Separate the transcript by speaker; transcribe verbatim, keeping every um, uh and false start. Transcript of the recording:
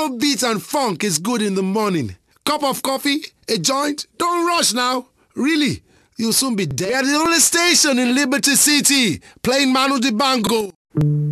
Speaker 1: Afrobeat and funk is good in the morning. Cup of coffee, a joint, don't rush now. Really, you'll soon be dead. At the only station in Liberty City, playing Manu Dibango.